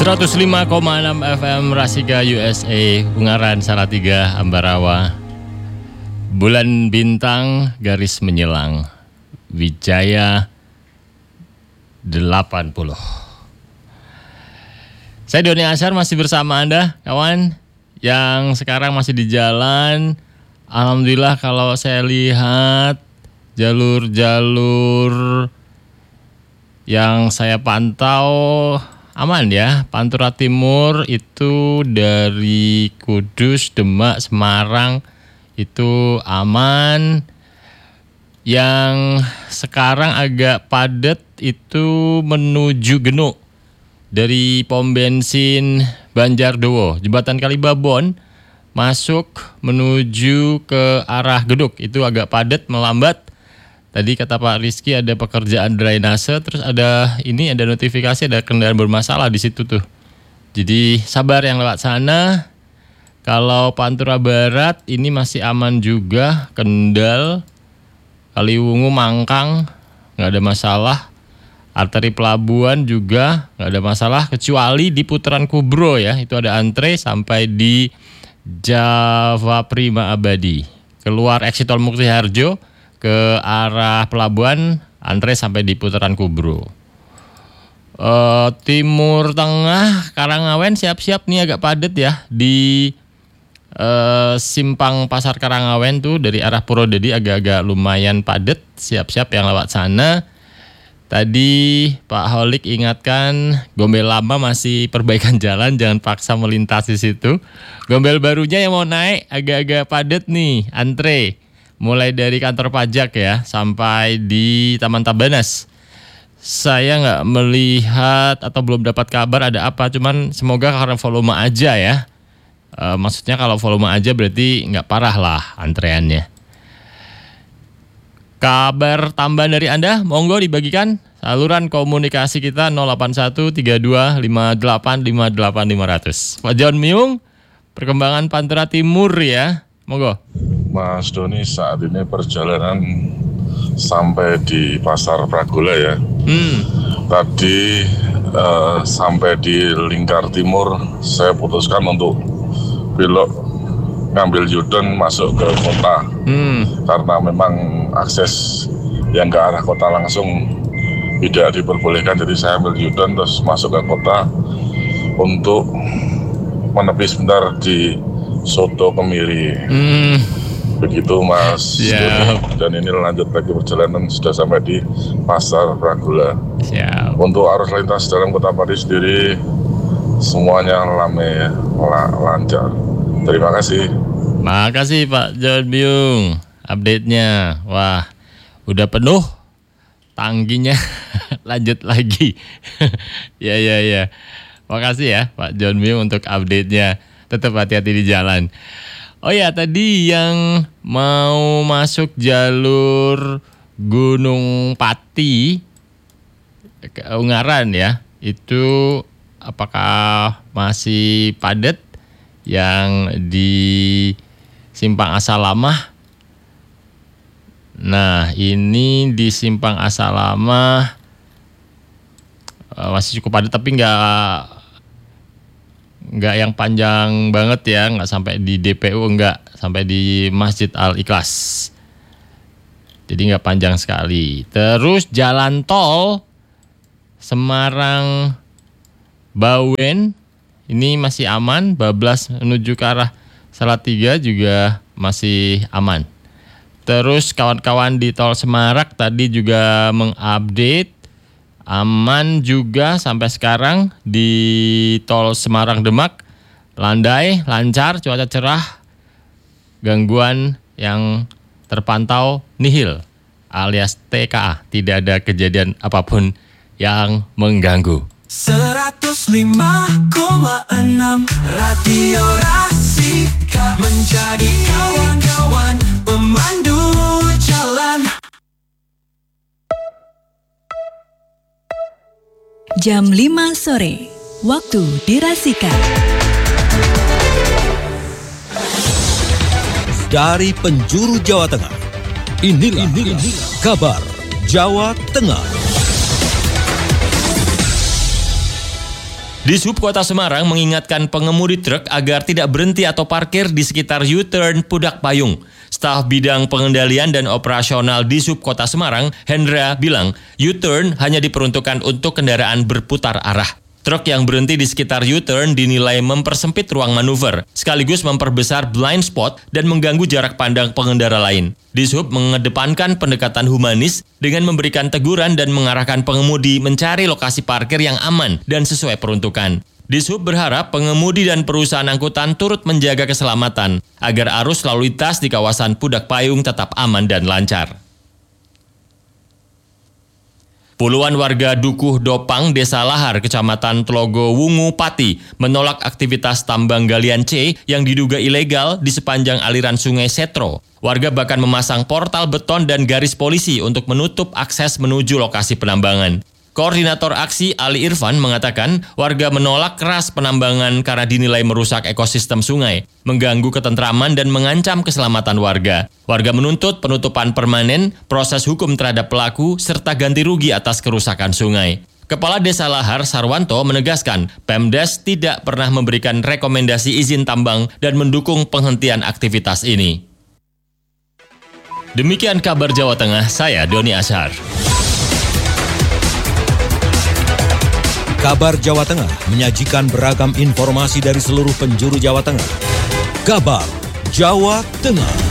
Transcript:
105,6 FM Rasika USA, Ungaran Salatiga, Ambarawa. Bulan bintang garis menyelang, Wijaya 80. Saya Doni Asyar masih bersama Anda, kawan, yang sekarang masih di jalan. Alhamdulillah kalau saya lihat jalur-jalur yang saya pantau aman ya. Pantura Timur itu dari Kudus, Demak, Semarang itu aman. Yang sekarang agak padat itu menuju Genuk dari pom bensin Banjardowo, Jembatan Kalibabon masuk menuju ke arah Genuk itu agak padat, melambat. Tadi kata Pak Rizky ada pekerjaan drainase, terus ada notifikasi ada kendaraan bermasalah di situ tuh. Jadi sabar yang lewat sana. Kalau Pantura Barat ini masih aman juga, Kendal, Kaliwungu, Mangkang nggak ada masalah. Arteri Pelabuhan juga nggak ada masalah, kecuali di putaran Kubro ya, itu ada antre sampai di Java Prima Abadi. Keluar exit tol Mukti Harjo ke arah pelabuhan, antre sampai di putaran Kubro. Timur Tengah, Karangawen siap-siap nih agak padat ya di simpang Pasar Karangawen tuh dari arah Purwodadi agak-agak lumayan padat, siap-siap yang lewat sana. Tadi Pak Holik ingatkan Gombel lama masih perbaikan jalan, jangan paksa melintasi situ. Gombel barunya yang mau naik agak-agak padat nih, antre. Mulai dari kantor pajak ya sampai di Taman Tabanas. Saya nggak melihat atau belum dapat kabar ada apa, cuman semoga karena volume aja ya. Maksudnya kalau volume aja berarti nggak parah lah antreannya. Kabar tambahan dari Anda, monggo dibagikan. Saluran komunikasi kita 081325858500. Pak John Myung, perkembangan Pantura Timur ya, monggo. Mas Doni, saat ini perjalanan sampai di Pasar Pragola ya. Tadi sampai di Lingkar Timur, saya putuskan untuk belok ngambil U-turn masuk ke kota. Karena memang akses yang ke arah kota langsung tidak diperbolehkan, jadi saya ambil U-turn terus masuk ke kota untuk menepi sebentar di Soto Kemiri. Begitu Mas Doni. Dan ini lanjut lagi perjalanan sudah sampai di Pasar Pragola. Untuk arus lintas dalam kota Pati sendiri semuanya ramai, lancar. Terima kasih. Makasih Pak John Byung, update-nya. Wah, udah penuh tangginya. Lanjut lagi. Ya. Makasih ya Pak John Byung untuk update-nya. Tetap hati-hati di jalan. Oh ya, tadi yang mau masuk jalur Gunung Pati ke Ungaran ya, itu apakah masih padat yang di Simpang Asalamah? Nah, ini di Simpang Asalamah masih cukup padat, tapi nggak yang panjang banget ya, nggak sampai di DPU, nggak sampai di Masjid Al-Ikhlas, jadi nggak panjang sekali. Terus jalan tol Semarang Bawen ini masih aman, bablas menuju ke arah Salatiga juga masih aman. Terus kawan-kawan di tol Semarak tadi juga mengupdate, aman juga sampai sekarang di tol Semarang Demak, landai, lancar, cuaca cerah, gangguan yang terpantau nihil alias TKA, tidak ada kejadian apapun yang mengganggu. 105,6 Radio Rasika menjadi kawan-kawan pemandu jalan. Jam 5 sore, waktu di Rasika. Dari penjuru Jawa Tengah, inilah kabar Jawa Tengah. Dishub Kota Semarang mengingatkan pengemudi truk agar tidak berhenti atau parkir di sekitar U-turn Pudak Payung. Staf Bidang Pengendalian dan Operasional Dishub Kota Semarang, Hendra, bilang U-turn hanya diperuntukkan untuk kendaraan berputar arah. Truk yang berhenti di sekitar U-turn dinilai mempersempit ruang manuver, sekaligus memperbesar blind spot dan mengganggu jarak pandang pengendara lain. Dishub mengedepankan pendekatan humanis dengan memberikan teguran dan mengarahkan pengemudi mencari lokasi parkir yang aman dan sesuai peruntukan. Dishub berharap pengemudi dan perusahaan angkutan turut menjaga keselamatan agar arus lalu lintas di kawasan Pudak Payung tetap aman dan lancar. Puluhan warga Dukuh Dopang, Desa Lahar, Kecamatan Tlogo Wungu, Pati, menolak aktivitas tambang galian C yang diduga ilegal di sepanjang aliran Sungai Setro. Warga bahkan memasang portal beton dan garis polisi untuk menutup akses menuju lokasi penambangan. Koordinator aksi Ali Irfan mengatakan warga menolak keras penambangan karena dinilai merusak ekosistem sungai, mengganggu ketentraman dan mengancam keselamatan warga. Warga menuntut penutupan permanen, proses hukum terhadap pelaku, serta ganti rugi atas kerusakan sungai. Kepala Desa Lahar Sarwanto menegaskan Pemdes tidak pernah memberikan rekomendasi izin tambang dan mendukung penghentian aktivitas ini. Demikian kabar Jawa Tengah, saya Doni Ashar. Kabar Jawa Tengah menyajikan beragam informasi dari seluruh penjuru Jawa Tengah. Kabar Jawa Tengah.